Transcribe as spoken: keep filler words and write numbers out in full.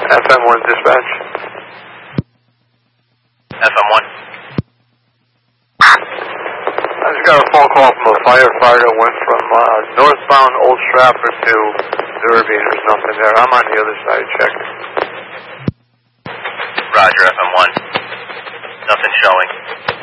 F M one dispatch. F M one. I just got a phone call from a firefighter. Went from uh, northbound Old Stratford to Derby. There's nothing there. I'm on the other side. Check. Roger, F M one. Nothing showing.